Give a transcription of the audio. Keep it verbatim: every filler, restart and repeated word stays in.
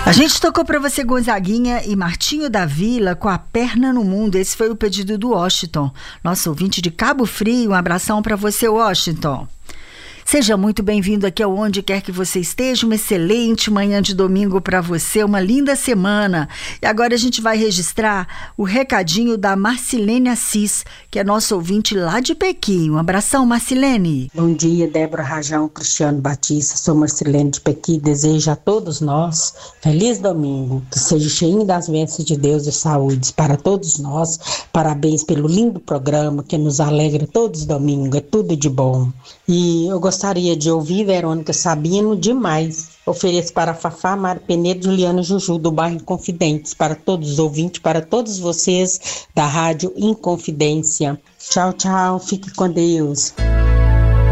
A gente tocou para você Gonzaguinha e Martinho da Vila com A Perna no Mundo. Esse foi o pedido do Washington, nosso ouvinte de Cabo Frio. Um abração para você, Washington. Seja muito bem-vindo aqui ao Onde Quer Que Você Esteja. Uma excelente manhã de domingo para você, uma linda semana. E agora a gente vai registrar o recadinho da Marcilene Assis, que é nosso ouvinte lá de Pequim. Um abração, Marcilene. Bom dia, Débora Rajão, Cristiano Batista. Sou Marcilene de Pequim. Desejo a todos nós feliz domingo, que seja cheio das bênçãos de Deus e saúde para todos nós. Parabéns pelo lindo programa que nos alegra todos os domingos. É tudo de bom. E eu gostaria de ouvir Verônica Sabino demais. Ofereço para Fafá, Mário Penedo, Juliana Juju, do bairro Inconfidentes, para todos os ouvintes, para todos vocês da Rádio Inconfidência. Tchau, tchau. Fique com Deus.